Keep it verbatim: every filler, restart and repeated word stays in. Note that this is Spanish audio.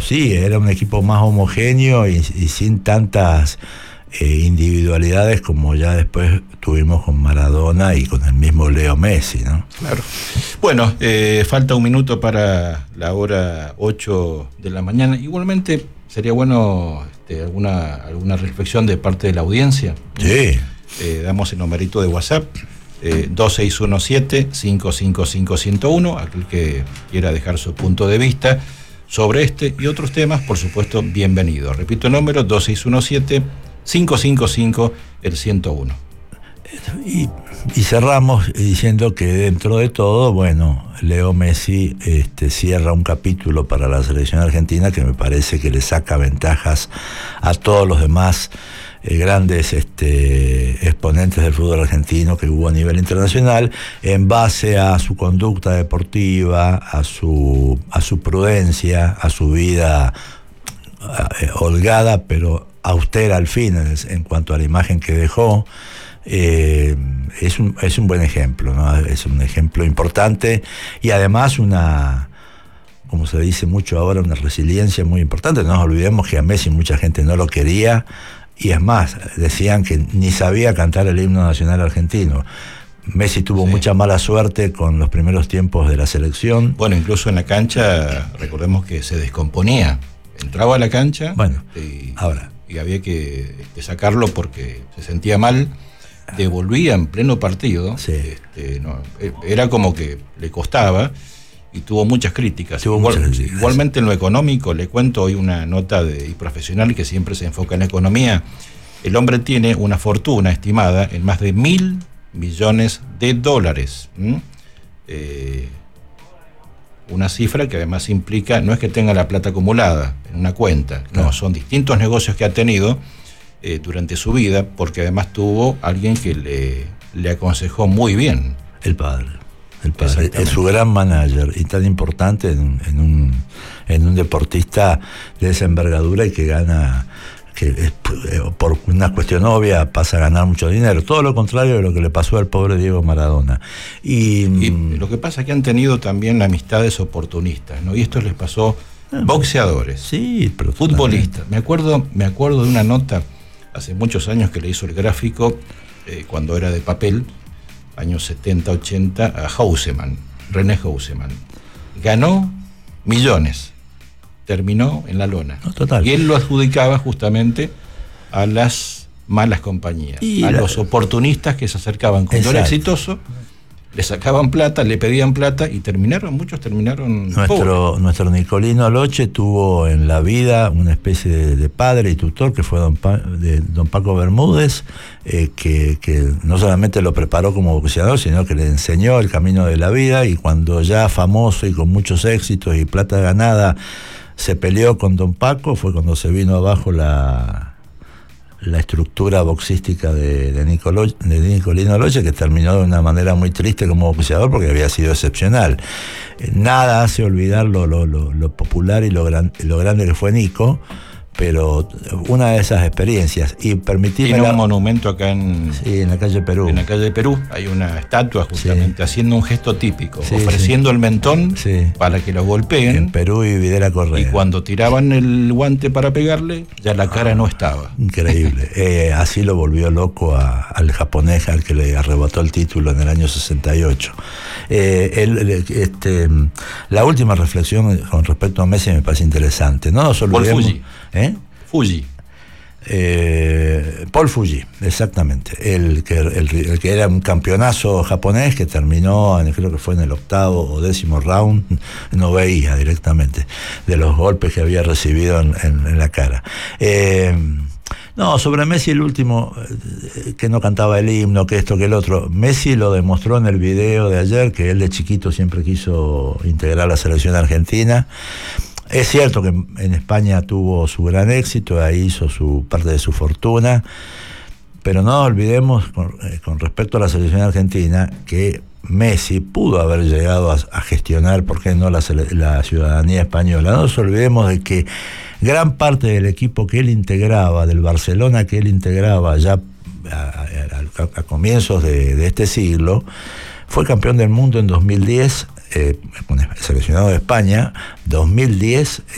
sí, era un equipo más homogéneo y, y sin tantas eh, individualidades como ya después tuvimos con Maradona y con el mismo Leo Messi, ¿no? Claro. Bueno, eh, falta un minuto para la hora ocho de la mañana. Igualmente sería bueno este, alguna, alguna reflexión de parte de la audiencia. Sí. Eh, damos el numerito de WhatsApp. Eh, dos seis uno siete, cinco cinco cinco, uno cero uno, aquel que quiera dejar su punto de vista sobre este y otros temas, por supuesto, bienvenido. Repito el número, dos seis uno siete, cinco cinco cinco, el ciento uno. Y, y cerramos diciendo que dentro de todo, bueno, Leo Messi este, cierra un capítulo para la selección argentina que me parece que le saca ventajas a todos los demás Eh, grandes este, exponentes del fútbol argentino que hubo a nivel internacional, en base a su conducta deportiva, a su, a su prudencia, a su vida eh, holgada pero austera al fin en, en cuanto a la imagen que dejó. Eh, es, un, es un buen ejemplo, ¿no? Es un ejemplo importante y además una, como se dice mucho ahora, una resiliencia muy importante. No nos olvidemos que a Messi mucha gente no lo quería. Y es más, decían que ni sabía cantar el himno nacional argentino. Messi tuvo sí. mucha mala suerte con los primeros tiempos de la selección. Bueno, incluso en la cancha, recordemos que se descomponía. Entraba a la cancha bueno, y, ahora. y había que, que sacarlo porque se sentía mal. Devolvía en pleno partido. Sí. Este, no, era como que le costaba y tuvo muchas críticas. Tuvo Igual, muchas críticas. Igualmente en lo económico, le cuento hoy una nota de y profesional que siempre se enfoca en la economía. El hombre tiene una fortuna estimada en más de mil millones de dólares. ¿Mm? Eh, una cifra que además implica, no es que tenga la plata acumulada en una cuenta, no, no son distintos negocios que ha tenido eh, durante su vida, porque además tuvo alguien que le, le aconsejó muy bien. El padre. El padre es su gran manager y tan importante en, en, un, en un deportista de esa envergadura y que gana, que es, por una cuestión obvia pasa a ganar mucho dinero. Todo lo contrario de lo que le pasó al pobre Diego Maradona. Y, y lo que pasa es que han tenido también amistades oportunistas, ¿no? Y esto les pasó boxeadores, sí, pero futbolistas. Me acuerdo, me acuerdo de una nota hace muchos años que le hizo el gráfico eh, cuando era de papel, años setenta, ochenta, a Houseman, René Houseman. Ganó millones, terminó en la lona. No, total. Y él lo adjudicaba justamente a las malas compañías, y a la... los oportunistas que se acercaban cuando Exacto. era exitoso, le sacaban plata, le pedían plata y terminaron, muchos terminaron nuestro, nuestro Nicolino Loche tuvo en la vida una especie de, de padre y tutor que fue don, pa, de, don Paco Bermúdez, eh, que, que no solamente lo preparó como boxeador, sino que le enseñó el camino de la vida, y cuando ya famoso y con muchos éxitos y plata ganada se peleó con don Paco, fue cuando se vino abajo la... la estructura boxística de, de, Nicolo, de Nicolino Loche, que terminó de una manera muy triste como boxeador porque había sido excepcional. Nada hace olvidar lo, lo, lo, lo popular y lo, gran, lo grande que fue Nico, pero una de esas experiencias. Y permitirme tiene la... un monumento acá en, sí, en la calle Perú. En la calle Perú hay una estatua justamente sí. haciendo un gesto típico, sí, ofreciendo sí. el mentón sí. para que lo golpeen. En Perú y Videla Correa. Y cuando tiraban el guante para pegarle, ya la cara ah, no estaba. Increíble. eh, así lo volvió loco a, al japonés al que le arrebató el título en el año sesenta y ocho. Eh, el, el, este, la última reflexión con respecto a Messi me parece interesante. No nos olvidemos. Fuji. ¿Eh? Fuji. Eh, Paul Fuji, exactamente. El que, el, el que era un campeonazo japonés que terminó, en, creo que fue en el octavo o décimo round, no veía directamente de los golpes que había recibido en, en, en la cara. Eh, No, sobre Messi el último, que no cantaba el himno, que esto, que el otro. Messi lo demostró en el video de ayer, que él de chiquito siempre quiso integrar la selección argentina. Es cierto que en España tuvo su gran éxito, ahí hizo su parte de su fortuna, pero no olvidemos, con, eh, con respecto a la selección argentina, que Messi pudo haber llegado a, a gestionar, ¿por qué no?, la, la ciudadanía española. No nos olvidemos de que gran parte del equipo que él integraba, del Barcelona que él integraba ya a, a, a comienzos de, de este siglo, fue campeón del mundo en dos mil diez, eh, seleccionado de España, dos mil diez,